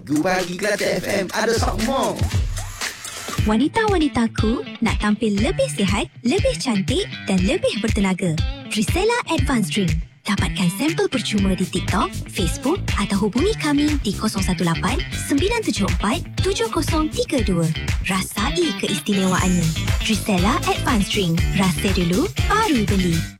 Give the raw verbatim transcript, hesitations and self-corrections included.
Gu Pagi Kelate F M ada sokmo. Wanita-wanitaku nak tampil lebih sihat, lebih cantik dan lebih bertenaga. Trisela Advanced Drink. Dapatkan sampel percuma di TikTok, Facebook atau hubungi kami di kosong satu lapan sembilan tujuh empat tujuh kosong tiga dua. Rasai keistimewaannya. Trisela Advanced Drink. Rasa dulu, baru beli.